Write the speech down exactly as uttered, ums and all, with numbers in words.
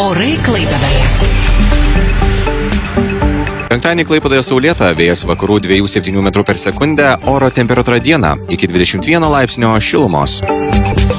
Orai Klaipėdoje. Penktadienį Klaipėdoje saulėta, vėjas vakarų dviejų septynių metrų per sekundę, oro temperatūra dieną iki dvidešimt vieno laipsnio šilumos.